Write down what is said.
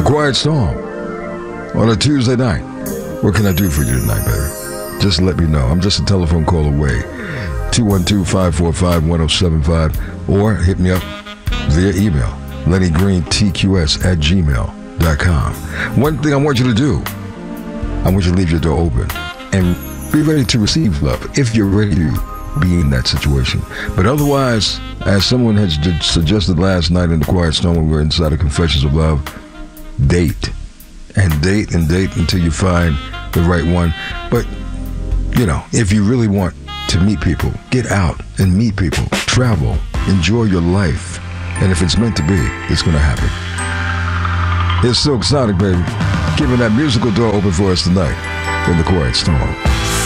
Quiet Storm on a Tuesday night. What can I do for you tonight, baby? Just let me know. I'm just a telephone call away. 212-545-1075 or hit me up via email, LennyGreenTQS@gmail.com. One thing I want you to do, I want you to leave your door open and be ready to receive love if you're ready to be in that situation. But otherwise, as someone has suggested last night in the Quiet Storm when we were inside of Confessions of Love, date and date and date until you find the right one. But, you know, if you really want to meet people, get out and meet people, travel, enjoy your life. And if it's meant to be, it's going to happen. It's Silk Sonic, baby, keeping that musical door open for us tonight in the Quiet Storm.